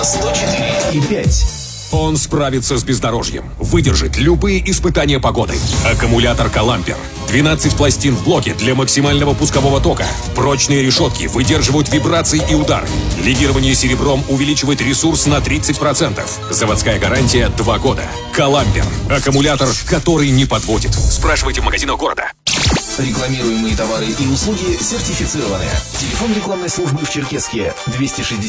104,5. Он справится с бездорожьем, выдержит любые испытания погоды. Аккумулятор «Калампер». 12 пластин в блоке для максимального пускового тока. Прочные решетки выдерживают вибрации и удары. Легирование серебром увеличивает ресурс на 30%. Заводская гарантия 2 года. «Калампер». Аккумулятор, который не подводит. Спрашивайте в магазинах города. Рекламируемые товары и услуги сертифицированы. Телефон рекламной службы в Черкесске 260